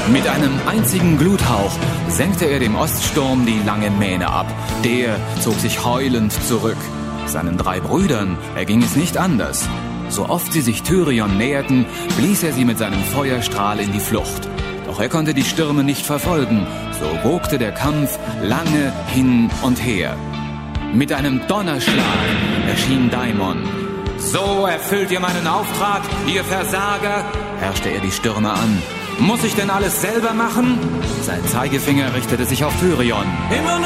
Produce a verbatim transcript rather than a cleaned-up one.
Mit einem einzigen Gluthauch senkte er dem Oststurm die lange Mähne ab. Der zog sich heulend zurück. Seinen drei Brüdern erging es nicht anders. So oft sie sich Tyrion näherten, blies er sie mit seinem Feuerstrahl in die Flucht. Doch er konnte die Stürme nicht verfolgen. So wogte der Kampf lange hin und her. Mit einem Donnerschlag erschien Daemon. »So erfüllt ihr meinen Auftrag, ihr Versager«, herrschte er die Stürmer an. »Muss ich denn alles selber machen?« Sein Zeigefinger richtete sich auf Tyrion. »Immer